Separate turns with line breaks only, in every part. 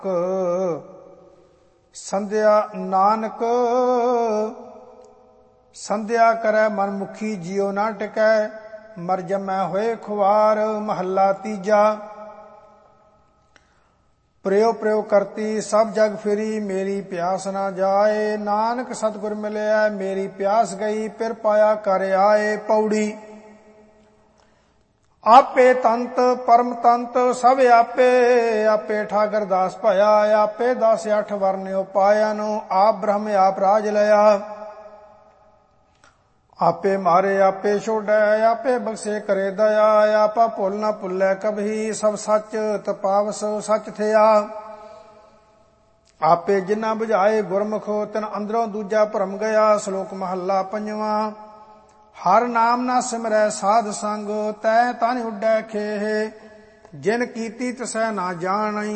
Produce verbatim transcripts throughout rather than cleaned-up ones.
ਸੰਧਿਆ ਨਾਨਕ ਸੰਧਿਆ ਕਰੈ ਮਨ ਮੁਖੀ ਜਿਉ ਨਾ ਟਿਕੈ ਮਰ ਜਮੈ ਹੋਏ ਖੁਆਰ। ਮਹੱਲਾ ਤੀਜਾ। ਪ੍ਰਯੋ ਪ੍ਰਯੋ ਕਰਤੀ ਸਭ ਜਗ ਫਿਰੀ ਮੇਰੀ ਪਿਆਸ ਨਾ ਜਾਏ। ਨਾਨਕ ਸਤਿਗੁਰ ਮਿਲਿਆ ਮੇਰੀ ਪਿਆਸ ਗਈ ਫਿਰ ਪਾਇਆ ਕਰ ਆਏ। ਪੌੜੀ। ਆਪੇ ਤੰਤ ਪਰਮ ਤੰਤ ਸਭ ਆਪੇ ਆਪੇ ਠਾਕਰ ਦਾਸ ਭਇਆ। ਆਪੇ ਦਸ ਅੱਠ ਵਰਨ ਉਪਾਇਆ ਨੂੰ ਆਪ ਬ੍ਰਹਮ ਆਪ ਰਾਜ ਲਿਆ। ਆਪੇ ਮਾਰੇ ਆਪੇ ਛੋੜੈ ਆਪੇ ਬਖਸ਼ੇ ਕਰੇ ਦਇਆ। ਆਪਾ ਭੁੱਲ ਨਾ ਭੁੱਲੈ ਕਬਹੀ ਸਭ ਸੱਚ ਤਪਾਵਸ ਸੱਚ ਥਿਆ। ਆਪੇ ਜਿਨ੍ਹਾਂ ਬੁਝਾਏ ਗੁਰਮੁਖ ਤਿਨ ਅੰਦਰੋਂ ਦੂਜਾ ਭਰਮ ਗਿਆ। ਸ਼ਲੋਕ ਮਹੱਲਾ ਪੰਜਵਾਂ। ਹਰ ਨਾਮ ਨਾ ਸਿਮਰੈ ਸਾਧ ਸੰਗ ਤੈ ਤਨ ਉੱਡੈ ਖੇਹ। ਜਿਨ ਕੀਤੀ ਤਿਸੈ ਨਾ ਜਾਣਈ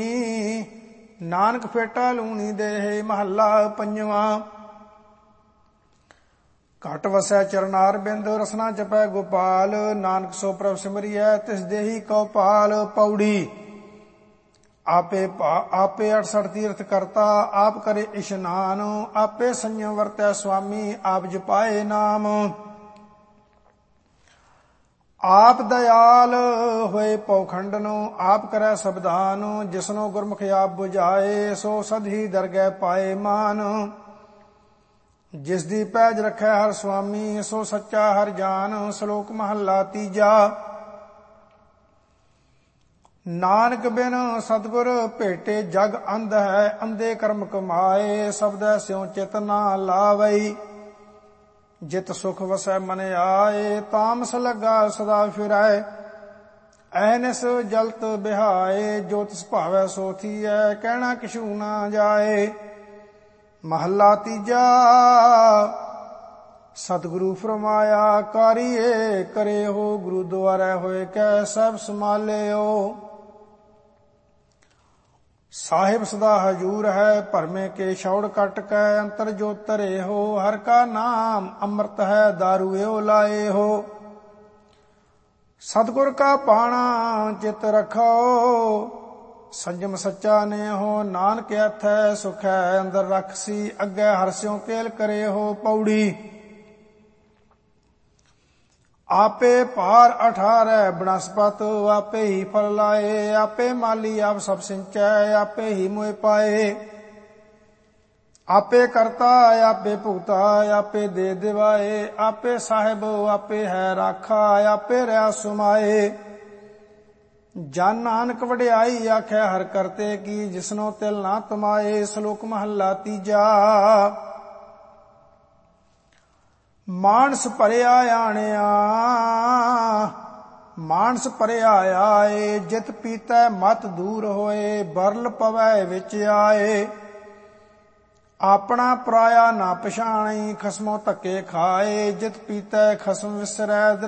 ਨਾਨਕ ਫੇਟਾ ਲੂਣੀ ਦੇਹ। ਮਹੱਲਾ ਪੰਜਵਾਂ। ਘਟ ਵਸੈ ਚਰਨਾਰ ਬਿੰਦ ਰਸਨਾ ਜਪੈ ਗੋਪਾਲ। ਨਾਨਕ ਸੋ ਪ੍ਰਭ ਸਿਮਰਿਐ ਤਿਸ ਦੇਹੀ ਕਉ ਪਾਲ। ਪੌੜੀ। ਆਪੇ ਆਪੇ ਅਠਸਠ ਤੀਰਥ ਕਰਤਾ ਆਪ ਕਰੇ ਇਸ਼ਨਾਨ। ਆਪੇ ਸੰਯਮ ਵਰਤੈ ਸੁਆਮੀ ਆਪ ਜਪਾਏ ਨਾਮ। ਆਪ ਦਇਆਲ ਹੋਏ ਪਉਖੰਡ ਨੂੰ ਆਪ ਕਰੈ ਸਬਦਾਨ। ਜਿਸਨੋ ਗੁਰਮੁਖ ਆਪ ਬੁਝਾਏ ਸੋ ਸਦਹੀ ਦਰਗਹਿ ਪਾਏ ਮਾਨ। ਜਿਸ ਦੀ ਪੈਜ ਰੱਖੈ ਹਰ ਸੁਆਮੀ ਸੋ ਸੱਚਾ ਹਰ ਜਾਨ। ਸ਼ਲੋਕ ਮਹੱਲਾ ਤੀਜਾ। ਨਾਨਕ ਬਿਨ ਸਤਿਗੁਰ ਭੇਟੇ ਜਗ ਅੰਧ ਹੈ ਅੰਧੇ ਕਰਮ ਕਮਾਏ। ਸਬਦੈ ਸਿਉ ਚਿਤ ਨਾ ਲਾਵਈ ਜਿਤ ਸੁਖ ਵਸੈ ਮਨ ਆਏ। ਤਾਮਸ ਲੱਗਾ ਸਦਾ ਫਿਰੈ ਐਨਸ ਜਲਤ ਬਿਹਾਏ। ਜੋ ਤਿਸ ਭਾਵੈ ਸੋ ਥੀਐ ਕਹਿਣਾ ਕਿਛੂ ਨਾ ਜਾਏ। ਮਹੱਲਾ ਤੀਜਾ। ਸਤਿਗੁਰੂ ਫਰਮਾਇਆ ਕਾਰੀਏ ਕਰੇ ਹੋ ਗੁਰੂ ਦੁਆਰੈ ਹੋਏ ਕੈ ਸਭ ਸੰਭਾਲਿਓ। ਸਾਹਿਬ ਸਦਾ ਹਜੂਰ ਹੈ ਭਰਮੇ ਕੇ ਛੌੜ ਕੱਟ ਕੈ ਅੰਤਰ ਜੋ ਤਰੇ ਹੋ। ਹਰ ਕਾ ਨਾਮ ਅੰਮ੍ਰਿਤ ਹੈ ਦਾਰੂ ਏਉ ਲਾਏ ਹੋ। ਸਤਿਗੁਰ ਕਾ ਪਾਣਾ ਚਿਤ ਰਖੋ ਸੰਜਮ ਸੱਚਾ ਨੇ ਹੋ। ਨਾਨਕ ਹੱਥੈ ਸੁਖ ਹੈ ਅੰਦਰ ਰਖਸੀ ਅੱਗੇ ਹਰਸਿਓ ਕੇਲ ਕਰੇ ਹੋ। ਪੌੜੀ। ਆਪੇ ਭਾਰ ਅਠਾਰੈ ਬਨਸਪਤ ਆਪੇ ਹੀ ਫਲ ਲਾਏ। ਆਪੇ ਮਾਲੀ ਆਪ ਸਭ ਸਿੰਚੈ ਆਪੇ ਹੀ ਮੋਇ ਪਾਏ। ਆਪੇ ਕਰਤਾ ਆਪੇ ਭੁਗਤਾ ਆਪੇ ਦੇ ਦਿਵਾਏ। ਆਪੇ ਸਾਹਿਬ ਆਪੇ ਹੈ ਰਾਖਾ ਆਪੇ ਰਿਆ ਸੁਮਾਏ। ਜਨ ਨਾਨਕ ਵਡਿਆਈ ਆਖੈ ਹਰ ਕਰਤੇ ਕੀ ਜਿਸਨੋ ਤਿਲ ਨਾ ਤਮਾਏ। ਸ਼ਲੋਕ ਮਹੱਲਾ ਤੀਜਾ। ਮਾਨਸ ਭਰਿਆ ਆਣਿਆ ਮਾਨਸ ਭਰਿਆ ਆਏ। ਜਿਤ ਪੀਤੈ ਮਤ ਦੂਰ ਹੋਏ ਬਰਲ ਪਵੈ ਵਿੱਚ ਆਏ। ਆਪਣਾ ਪਰਾਇਆ ਨਾ ਪਛਾਣੀ ਖਸਮੋ ਧੱਕੇ ਖਾਏ। ਜਿਤ ਪੀਤੈ ਖਸਮ ਵਿਸਰੈ